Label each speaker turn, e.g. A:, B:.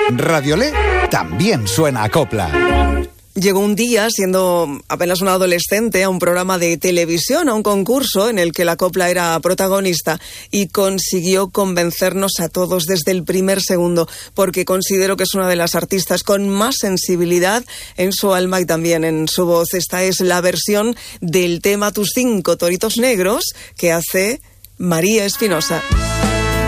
A: Radiolé también suena a copla.
B: Llegó un día, siendo apenas un adolescente, a un programa de televisión, a un concurso en el que la copla era protagonista, y consiguió convencernos a todos desde el primer segundo, porque considero que es una de las artistas con más sensibilidad en su alma y también en su voz. Esta es la versión del tema Tus 5 toritos negros que hace María Espinosa.